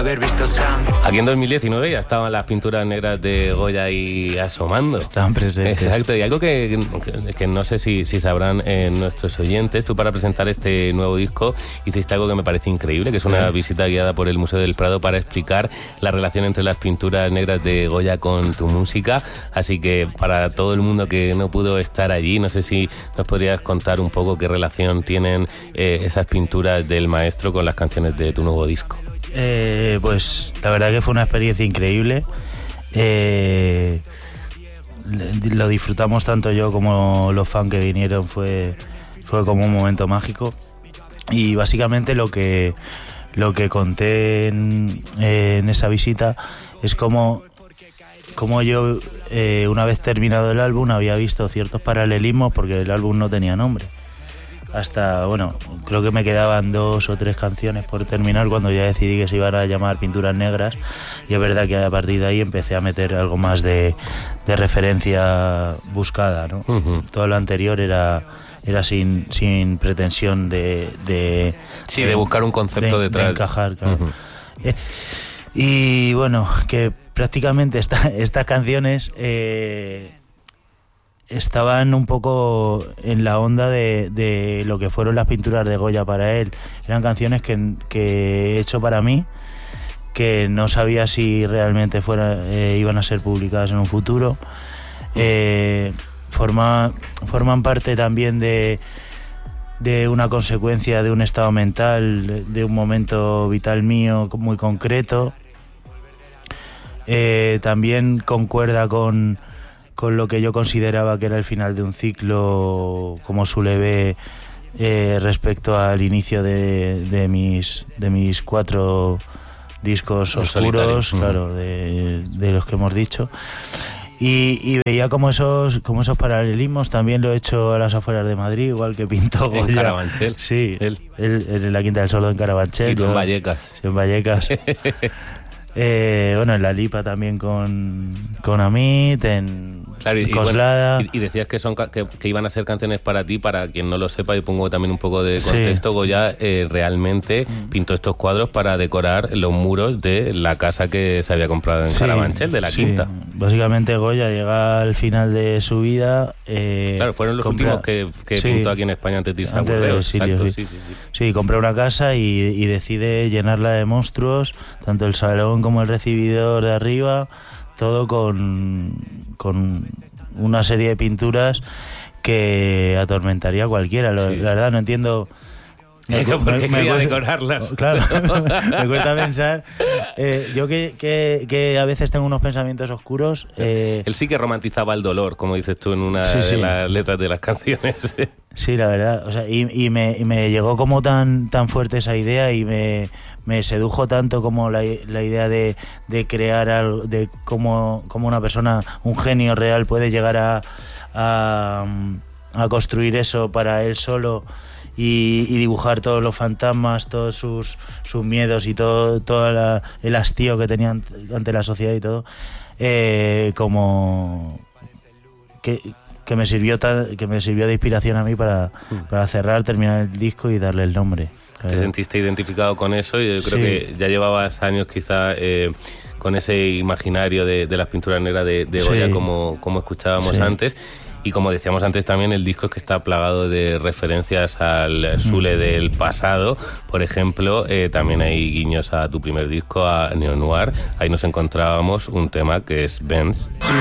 haber visto sangre. Aquí en 2019 ya estaban las pinturas negras de Goya ahí asomando. Estaban presentes. Exacto, y algo que no sé si sabrán nuestros oyentes, tú para presentar este nuevo disco hiciste algo que me parece increíble, que es una visita guiada por el Museo del Prado para explicar la relación entre las pinturas negras de Goya con tu música. Así que para todo el mundo que no pudo estar allí, no sé si nos podrías contar un poco qué relación tienen esas pinturas del maestro con las canciones de tu nuevo disco. Pues la verdad que fue una experiencia increíble. Lo disfrutamos tanto yo como los fans que vinieron, fue como un momento mágico. Y básicamente lo que conté en esa visita es como yo, una vez terminado el álbum, había visto ciertos paralelismos porque el álbum no tenía nombre. Hasta, bueno, creo que me quedaban 2 o 3 canciones por terminar cuando ya decidí que se iban a llamar Pinturas Negras, y es verdad que a partir de ahí empecé a meter algo más de referencia buscada, ¿no? Uh-huh. Todo lo anterior era sin pretensión de buscar un concepto detrás. De encajar, claro. Uh-huh. Y bueno, que prácticamente estas canciones estaban un poco en la onda de lo que fueron las pinturas de Goya para él. Eran canciones que he hecho para mí, que no sabía si realmente iban a ser publicadas en un futuro. Forman parte también de una consecuencia de un estado mental, de un momento vital mío muy concreto. También concuerda con lo que yo consideraba que era el final de un ciclo, como suele ver, respecto al inicio de mis 4 discos oscuros, claro, de los que hemos dicho. Y veía como esos paralelismos. También lo he hecho a las afueras de Madrid, igual que pintó Goya. En Carabanchel. Sí, él en la Quinta del Sordo en Carabanchel. Y tú en Vallecas. En Vallecas. Bueno, en La Lipa también con Amit, en Coslada. Y decías que iban a ser canciones para ti. Para quien no lo sepa, y pongo también un poco de contexto, sí. Goya realmente pintó estos cuadros para decorar los muros de la casa que se había comprado en Carabanchel, de la Quinta. Básicamente Goya llega al final de su vida. Claro, fueron los últimos que pintó aquí en España antes de irse a Burdeos. Sí, compra una casa y decide llenarla de monstruos, tanto el salón como el recibidor de arriba, todo con una serie de pinturas que atormentaría a cualquiera. La verdad no entiendo. Me quería decorarlas. Claro, me cuesta pensar. Yo que a veces tengo unos pensamientos oscuros. Él sí que romantizaba el dolor, como dices tú en una de las letras de las canciones. Sí, la verdad. O sea, y me llegó como tan fuerte esa idea, y me sedujo tanto como la idea de crear algo, de cómo una persona, un genio real, puede llegar a construir eso para él solo. Y dibujar todos los fantasmas, todos sus miedos y todo el hastío que tenían ante la sociedad y todo, como que me sirvió de inspiración a mí para terminar el disco y darle el nombre. ¿Te sentiste identificado con eso? Yo creo que ya llevabas años quizá con ese imaginario de las pinturas negras de Goya, como escuchábamos antes. Y como decíamos antes también, el disco es que está plagado de referencias al Sule del pasado. Por ejemplo, también hay guiños a tu primer disco, a Neo Noir. Ahí nos encontrábamos un tema que es Benz. Sin